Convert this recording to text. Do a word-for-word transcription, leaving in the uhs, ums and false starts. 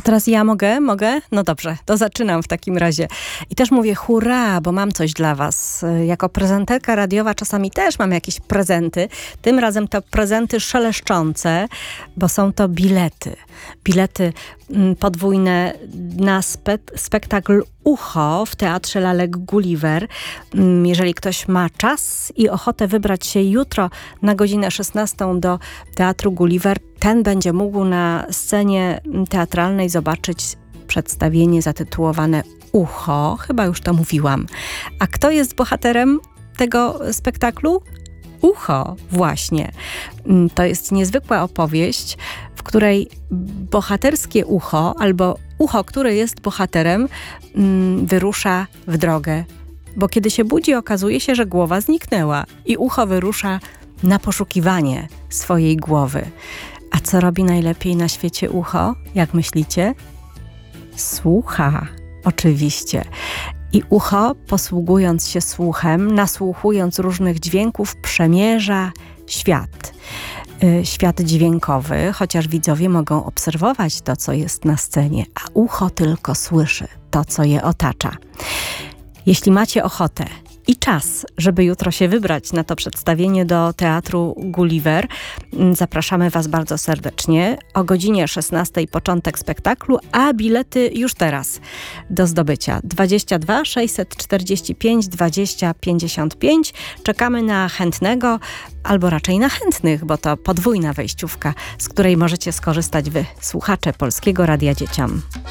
teraz ja mogę? Mogę? No dobrze, to zaczynam w takim razie. I też mówię hurra, bo mam coś dla was. Jako prezenterka radiowa czasami też mam jakieś prezenty. Tym razem to prezenty szeleszczące, bo są to bilety. Bilety mm, podwójne na spe- spektakl Ucho w Teatrze Lalek Gulliver. Mm, jeżeli ktoś ma czas i ochotę wybrać się jutro na godzinę szesnastą do Teatru Gulliver, ten będzie mógł na scenie teatralnej zobaczyć przedstawienie zatytułowane Ucho. Chyba już to mówiłam. A kto jest bohaterem tego spektaklu? Ucho, właśnie. To jest niezwykła opowieść, w której bohaterskie ucho, albo ucho, które jest bohaterem, wyrusza w drogę. Bo kiedy się budzi, okazuje się, że głowa zniknęła i ucho wyrusza na poszukiwanie swojej głowy. A co robi najlepiej na świecie ucho? Jak myślicie? Słucha, oczywiście. I ucho, posługując się słuchem, nasłuchując różnych dźwięków, przemierza świat. Yy, świat dźwiękowy, chociaż widzowie mogą obserwować to, co jest na scenie, a ucho tylko słyszy to, co je otacza. Jeśli macie ochotę i czas, żeby jutro się wybrać na to przedstawienie do Teatru Gulliver, zapraszamy was bardzo serdecznie. O godzinie szesnastej początek spektaklu, a bilety już teraz do zdobycia. dwadzieścia dwa sześćset czterdzieści pięć dwadzieścia pięćdziesiąt pięć. Czekamy na chętnego, albo raczej na chętnych, bo to podwójna wejściówka, z której możecie skorzystać wy, słuchacze Polskiego Radia Dzieciom.